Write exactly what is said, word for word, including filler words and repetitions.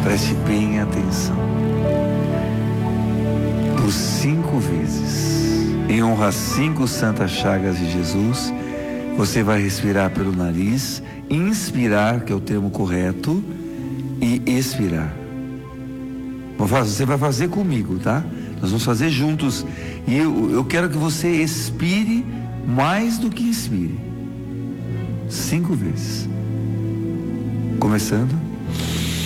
Preste bem atenção. Por cinco vezes, em honra às cinco santas chagas de Jesus, você vai respirar pelo nariz, inspirar, que é o termo correto, e expirar. Você vai fazer comigo, tá? Nós vamos fazer juntos. E eu, eu quero que você expire mais do que inspire. Cinco vezes. Começando.